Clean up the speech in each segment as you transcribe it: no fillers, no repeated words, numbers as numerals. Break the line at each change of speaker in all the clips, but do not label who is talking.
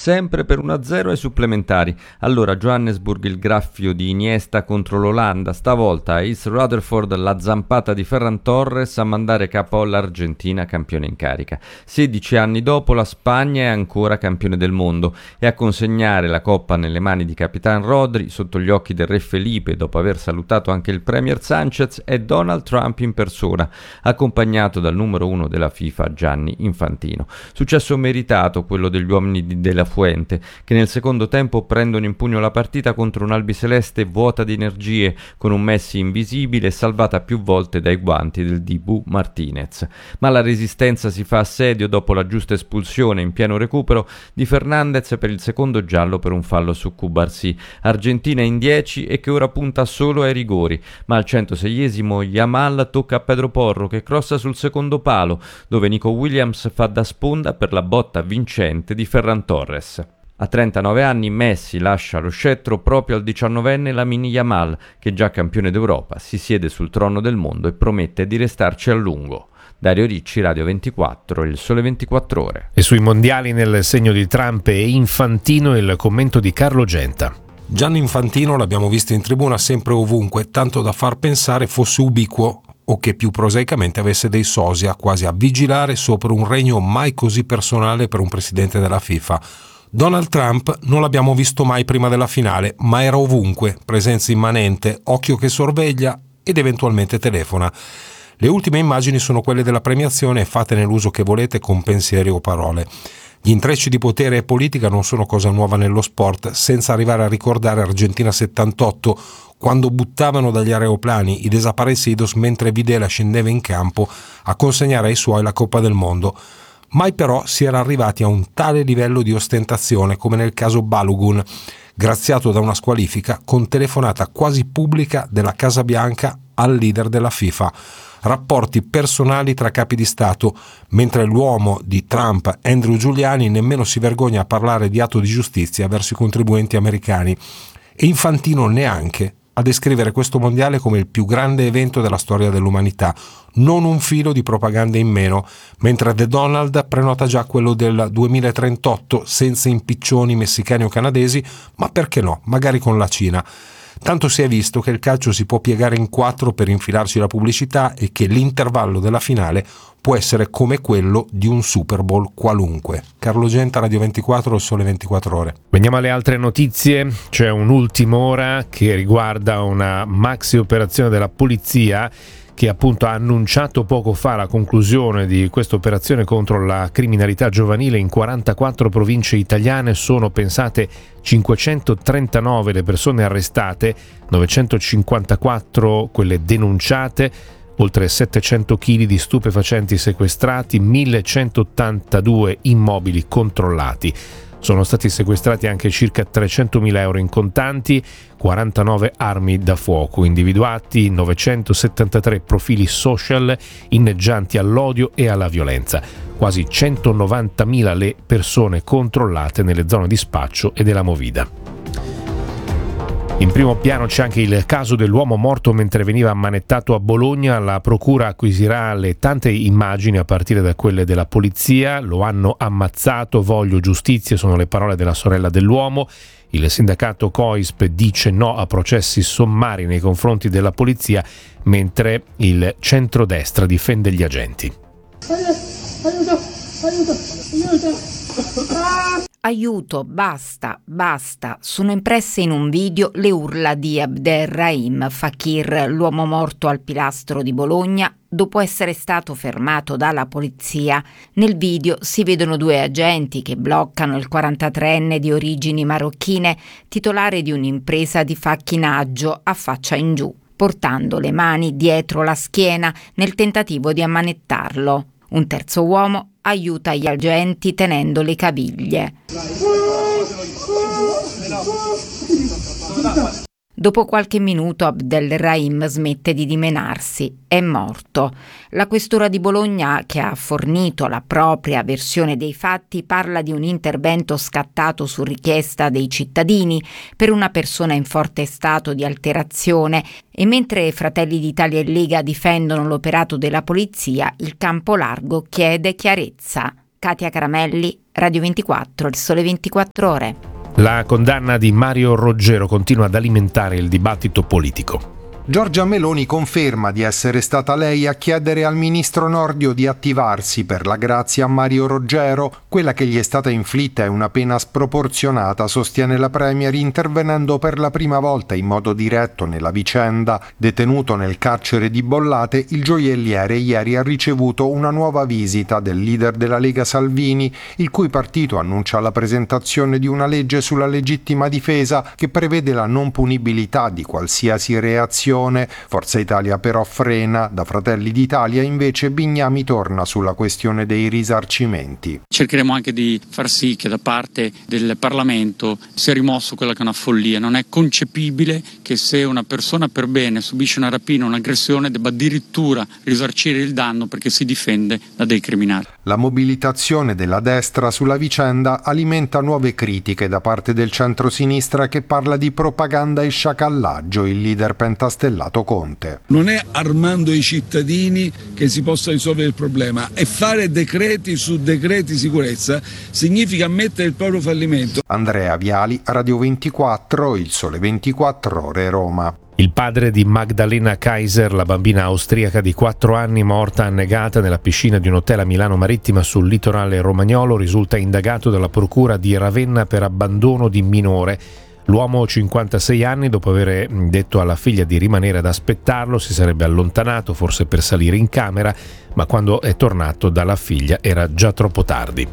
sempre per 1-0 ai supplementari. Allora Johannesburg il graffio di Iniesta contro l'Olanda, stavolta a East Rutherford la zampata di Ferran Torres a mandare capo l'Argentina campione in carica. 16 anni dopo la Spagna è ancora campione del mondo e a consegnare la coppa nelle mani di Capitan Rodri sotto gli occhi del re Felipe, dopo aver salutato anche il premier Sanchez, è Donald Trump in persona, accompagnato dal numero 1 della FIFA Gianni Infantino. Successo meritato quello degli uomini di De La Fuente, che nel secondo tempo prendono in pugno la partita contro un'albiceleste vuota di energie, con un Messi invisibile e salvata più volte dai guanti del Dibu Martinez. Ma la resistenza si fa assedio dopo la giusta espulsione in pieno recupero di Fernandez per il secondo giallo per un fallo su Cubarsí. Argentina in 10 e che ora punta solo ai rigori, ma al 106esimo Yamal tocca a Pedro Porro che crossa sul secondo palo, dove Nico Williams fa da sponda per la botta vincente di Ferran Torres. A 39 anni Messi lascia lo scettro proprio al 19enne Lamine Yamal, che già campione d'Europa si siede sul trono del mondo e promette di restarci a lungo. Dario Ricci, Radio 24, Il Sole 24 Ore.
E sui mondiali nel segno di Trump e Infantino il commento di Carlo Genta.
Gianni Infantino l'abbiamo visto in tribuna sempre ovunque, tanto da far pensare fosse ubiquo o che più prosaicamente avesse dei sosia, quasi a vigilare sopra un regno mai così personale per un presidente della FIFA. Donald Trump non l'abbiamo visto mai prima della finale, ma era ovunque, presenza immanente, occhio che sorveglia ed eventualmente telefona. Le ultime immagini sono quelle della premiazione e fatene l'uso che volete con pensieri o parole. Gli intrecci di potere e politica non sono cosa nuova nello sport, senza arrivare a ricordare Argentina 78, quando buttavano dagli aeroplani i desaparecidos mentre Videla scendeva in campo a consegnare ai suoi la Coppa del Mondo. Mai però si era arrivati a un tale livello di ostentazione come nel caso Balogun, graziato da una squalifica con telefonata quasi pubblica della Casa Bianca al leader della FIFA. Rapporti personali tra capi di Stato, mentre l'uomo di Trump, Andrew Giuliani, nemmeno si vergogna a parlare di atto di giustizia verso i contribuenti americani, e Infantino neanche a descrivere questo mondiale come il più grande evento della storia dell'umanità, non un filo di propaganda in meno, mentre The Donald prenota già quello del 2038 senza impiccioni messicani o canadesi, ma perché no, magari con la Cina. Tanto si è visto che il calcio si può piegare in 4 per infilarci la pubblicità e che l'intervallo della finale può essere come quello di un Super Bowl qualunque. Carlo Genta, Radio 24, Sole 24 Ore.
Veniamo alle altre notizie. C'è un'ultima ora che riguarda una maxi operazione della polizia che appunto ha annunciato poco fa la conclusione di questa operazione contro la criminalità giovanile. In 44 province italiane sono, pensate, 539 le persone arrestate, 954 quelle denunciate, oltre 700 kg di stupefacenti sequestrati, 1182 immobili controllati. Sono stati sequestrati anche circa 300.000 euro in contanti, 49 armi da fuoco, individuati 973 profili social inneggianti all'odio e alla violenza, quasi 190.000 le persone controllate nelle zone di spaccio e della movida. In primo piano c'è anche il caso dell'uomo morto mentre veniva ammanettato a Bologna. La procura acquisirà le tante immagini a partire da quelle della polizia. Lo hanno ammazzato, voglio giustizia, sono le parole della sorella dell'uomo. Il sindacato COISP dice no a processi sommari nei confronti della polizia, mentre il centrodestra difende gli agenti.
Aiuto, basta, sono impresse in un video le urla di Abderrahim Fakir, l'uomo morto al pilastro di Bologna, dopo essere stato fermato dalla polizia. Nel video si vedono 2 agenti che bloccano il 43enne di origini marocchine, titolare di un'impresa di facchinaggio a faccia in giù, portando le mani dietro la schiena nel tentativo di ammanettarlo. Un terzo uomo aiuta gli agenti tenendo le caviglie. Dopo qualche minuto Abdelrahim smette di dimenarsi, è morto. La questura di Bologna, che ha fornito la propria versione dei fatti, parla di un intervento scattato su richiesta dei cittadini per una persona in forte stato di alterazione, e mentre Fratelli d'Italia e Lega difendono l'operato della polizia, il campo largo chiede chiarezza. Katia Caramelli, Radio 24, Il Sole 24 Ore.
La condanna di Mario Roggero continua ad alimentare il dibattito politico.
Giorgia Meloni conferma di essere stata lei a chiedere al ministro Nordio di attivarsi per la grazia a Mario Roggero. Quella che gli è stata inflitta è una pena sproporzionata, sostiene la Premier, intervenendo per la prima volta in modo diretto nella vicenda. Detenuto nel carcere di Bollate, il gioielliere ieri ha ricevuto una nuova visita del leader della Lega Salvini, il cui partito annuncia la presentazione di una legge sulla legittima difesa che prevede la non punibilità di qualsiasi reazione. Forza Italia però frena. Da Fratelli d'Italia invece Bignami torna sulla questione dei risarcimenti.
Cercheremo anche di far sì che da parte del Parlamento sia rimosso quella che è una follia. Non è concepibile che se una persona per bene subisce una rapina o un'aggressione debba addirittura risarcire il danno perché si difende da dei criminali.
La mobilitazione della destra sulla vicenda alimenta nuove critiche da parte del centro-sinistra che parla di propaganda e sciacallaggio. Il leader pentastellato Conte.
Non è armando i cittadini che si possa risolvere il problema, e fare decreti su decreti sicurezza significa ammettere il proprio fallimento.
Andrea Viali, Radio 24, Il Sole 24 Ore, Roma.
Il padre di Magdalena Kaiser, la bambina austriaca di 4 anni morta annegata nella piscina di un hotel a Milano Marittima sul litorale romagnolo, risulta indagato dalla procura di Ravenna per abbandono di minore. L'uomo, 56 anni, dopo aver detto alla figlia di rimanere ad aspettarlo, si sarebbe allontanato, forse per salire in camera, ma quando è tornato dalla figlia era già troppo tardi.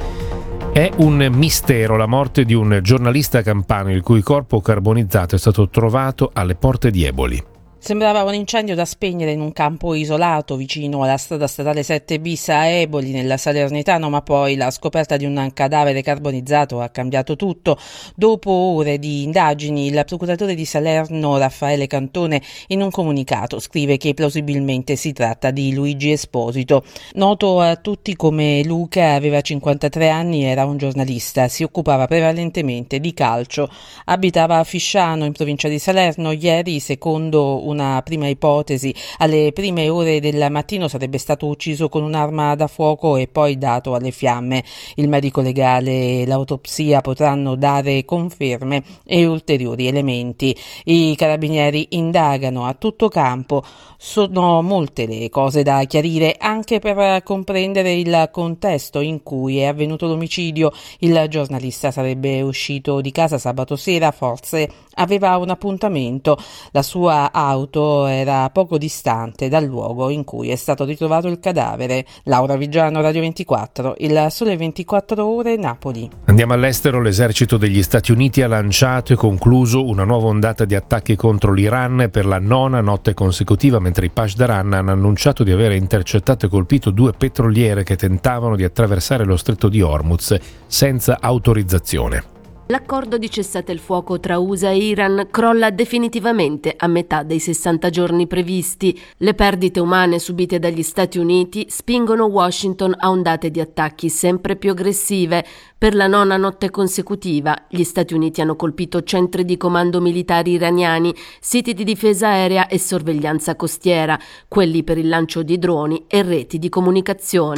È un mistero la morte di un giornalista campano il cui corpo carbonizzato è stato trovato alle porte di Eboli.
Sembrava un incendio da spegnere in un campo isolato vicino alla strada statale 7 bis a Eboli, nella Salernitano, ma poi la scoperta di un cadavere carbonizzato ha cambiato tutto. Dopo ore di indagini, il procuratore di Salerno, Raffaele Cantone, in un comunicato scrive che plausibilmente si tratta di Luigi Esposito. Noto a tutti come Luca, aveva 53 anni, era un giornalista, si occupava prevalentemente di calcio, abitava a Fisciano in provincia di Salerno. Ieri, secondo una prima ipotesi, alle prime ore del mattino sarebbe stato ucciso con un'arma da fuoco e poi dato alle fiamme. Il medico legale e l'autopsia potranno dare conferme e ulteriori elementi. I carabinieri indagano a tutto campo. Sono molte le cose da chiarire, anche per comprendere il contesto in cui è avvenuto l'omicidio. Il giornalista sarebbe uscito di casa sabato sera, forse aveva un appuntamento. La sua auto era poco distante dal luogo in cui è stato ritrovato il cadavere. Laura Vigiano, Radio 24, Il Sole 24 Ore, Napoli.
Andiamo all'estero. L'esercito degli Stati Uniti ha lanciato e concluso una nuova ondata di attacchi contro l'Iran per la 9ª notte consecutiva, mentre i Pasdaran hanno annunciato di aver intercettato e colpito 2 petroliere che tentavano di attraversare lo stretto di Hormuz senza autorizzazione.
L'accordo di cessate il fuoco tra USA e Iran crolla definitivamente a metà dei 60 giorni previsti. Le perdite umane subite dagli Stati Uniti spingono Washington a ondate di attacchi sempre più aggressive. Per la 9ª notte consecutiva, gli Stati Uniti hanno colpito centri di comando militari iraniani, siti di difesa aerea e sorveglianza costiera, quelli per il lancio di droni e reti di comunicazione.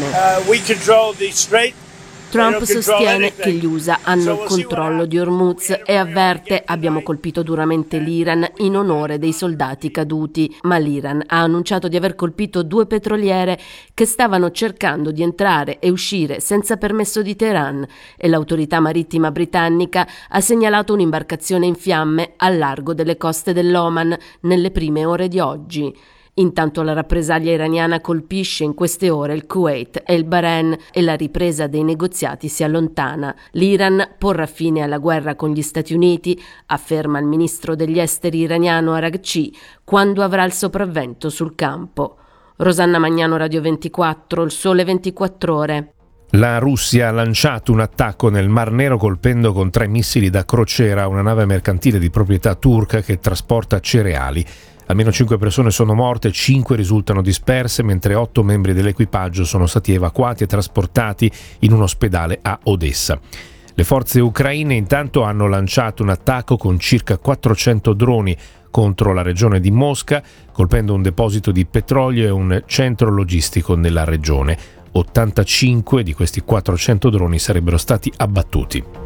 Trump sostiene che gli USA hanno il controllo di Hormuz e avverte: abbiamo colpito duramente l'Iran in onore dei soldati caduti, ma l'Iran ha annunciato di aver colpito 2 petroliere che stavano cercando di entrare e uscire senza permesso di Teheran, e l'autorità marittima britannica ha segnalato un'imbarcazione in fiamme al largo delle coste dell'Oman nelle prime ore di oggi. Intanto la rappresaglia iraniana colpisce in queste ore il Kuwait e il Bahrain e la ripresa dei negoziati si allontana. L'Iran porrà fine alla guerra con gli Stati Uniti, afferma il ministro degli esteri iraniano Araghchi, quando avrà il sopravvento sul campo. Rosanna Magnano, Radio 24, Il Sole 24 Ore.
La Russia ha lanciato un attacco nel Mar Nero colpendo con 3 missili da crociera una nave mercantile di proprietà turca che trasporta cereali. Almeno 5 persone sono morte, 5 risultano disperse, mentre 8 membri dell'equipaggio sono stati evacuati e trasportati in un ospedale a Odessa. Le forze ucraine intanto hanno lanciato un attacco con circa 400 droni contro la regione di Mosca, colpendo un deposito di petrolio e un centro logistico nella regione. 85 di questi 400 droni sarebbero stati abbattuti.